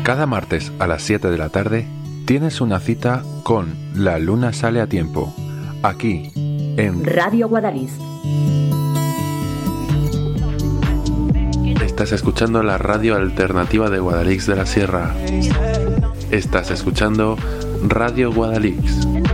Cada martes a las 7 de la tarde tienes una cita con La Luna Sale a Tiempo, aquí en Radio Guadalix. Estás escuchando la radio alternativa de Guadalix de la Sierra. Estás escuchando Radio Guadalix.